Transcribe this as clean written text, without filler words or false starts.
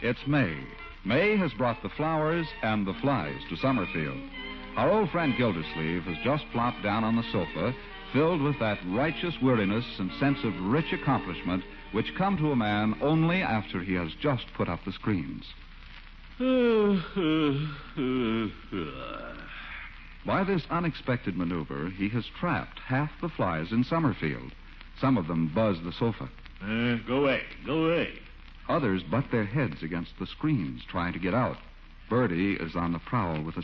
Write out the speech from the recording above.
It's May. May has brought the flowers and the flies to Summerfield. Our old friend Gildersleeve has just plopped down on the sofa, filled with that righteous weariness and sense of rich accomplishment which come to a man only after he has just put up the screens. By this unexpected maneuver, he has trapped half the flies in Summerfield. Some of them buzz the sofa. Go away. Others butt their heads against the screens, trying to get out. Birdie is on the prowl with a